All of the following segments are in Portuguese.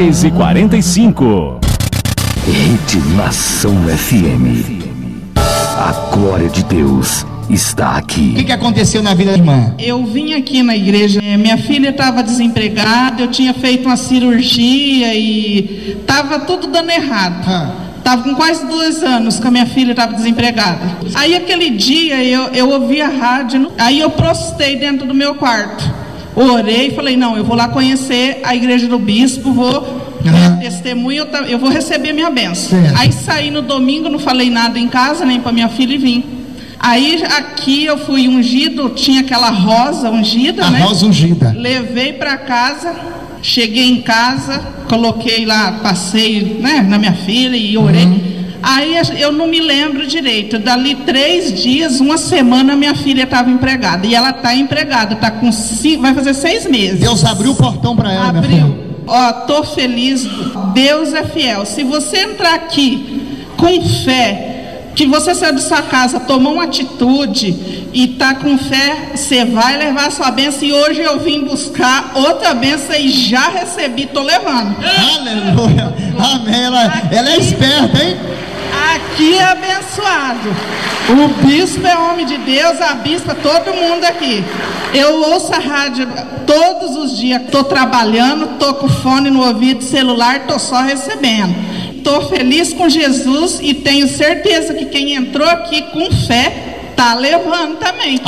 10h45. Rede Nação FM. A glória de Deus está aqui. O que aconteceu na vida da irmã? Eu vim aqui na igreja, minha filha estava desempregada, eu tinha feito uma cirurgia e estava tudo dando errado. Estava com quase 2 anos que a minha filha estava desempregada. Aí aquele dia eu ouvi a rádio, aí eu prostei dentro do meu quarto. Orei e falei, não, eu vou lá conhecer a igreja do bispo, vou testemunho, eu vou receber minha bênção. Aí saí no domingo, não falei nada em casa, nem para minha filha e vim. Aí aqui eu fui ungido, tinha aquela rosa ungida, né? Rosa ungida. Levei para casa, cheguei em casa, coloquei lá, passei, né, na minha filha e orei. Aí eu não me lembro direito, dali 3 dias, 1 semana, minha filha estava empregada. E ela está empregada, tá com vai fazer 6 meses. Deus abriu o portão para ela. Abriu. Ó, tô feliz, Deus é fiel. Se você entrar aqui com fé, que você saiu de sua casa, tomou uma atitude e tá com fé, você vai levar a sua bênção. E hoje eu vim buscar outra bênção e já recebi, tô levando. Aleluia, amém. Ela é esperta, hein? Aqui é abençoado. O bispo é homem de Deus, a bispa, todo mundo aqui. Eu ouço a rádio todos os dias. Estou trabalhando, estou com fone no ouvido, celular, estou só recebendo. Estou feliz com Jesus e tenho certeza que quem entrou aqui com fé está levando também.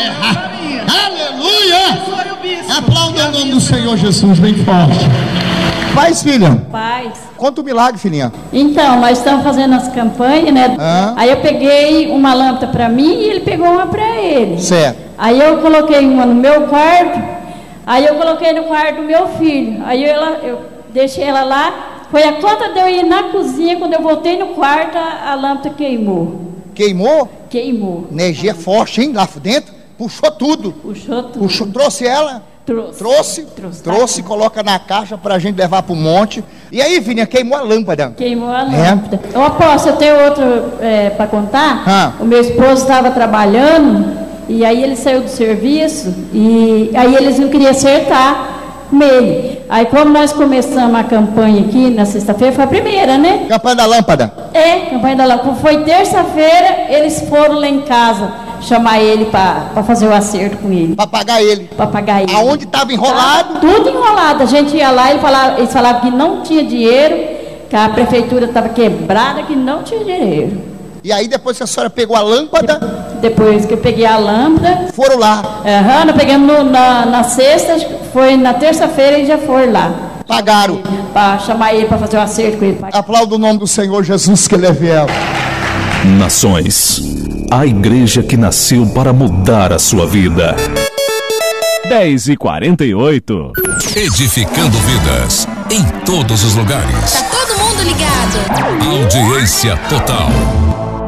Aleluia! Aplauda o nome do Senhor Jesus bem forte. Paz, filha? Paz. Conta o milagre, filhinha. Então, nós estamos fazendo as campanhas, né? Aí eu peguei uma lâmpada para mim e ele pegou uma para ele. Certo. Aí eu coloquei uma no meu quarto, aí eu coloquei no quarto do meu filho. Aí eu deixei ela lá, foi a conta de eu ir na cozinha, quando eu voltei no quarto, a lâmpada queimou. Queimou? Queimou. Energia forte, hein? Lá dentro, puxou tudo. Puxou tudo. Puxou, trouxe ela? Trouxe, coloca na caixa pra gente levar pro monte. E aí, Vininha, queimou a lâmpada. Queimou a lâmpada. Eu aposto, eu tenho outro para contar. O meu esposo estava trabalhando e aí ele saiu do serviço e aí eles não queriam acertar nele. Aí como nós começamos a campanha aqui na sexta-feira, foi a primeira, né? Campanha da lâmpada. Campanha da lâmpada. Foi terça-feira, eles foram lá em casa chamar ele para fazer o acerto com ele. Para pagar ele. Para pagar ele. Aonde estava enrolado? Tava tudo enrolado. A gente ia lá, eles falavam que não tinha dinheiro, que a prefeitura estava quebrada, que não tinha dinheiro. E aí depois que a senhora pegou a lâmpada? Depois que eu peguei a lâmpada. Foram lá? Nós pegamos na sexta, foi na terça-feira e já foi lá. Pagaram? Para chamar ele para fazer o acerto com ele. Aplauda o nome do Senhor Jesus, que ele é fiel. Nações, a igreja que nasceu para mudar a sua vida. 10h48. Edificando vidas em todos os lugares. Tá todo mundo ligado. Audiência total.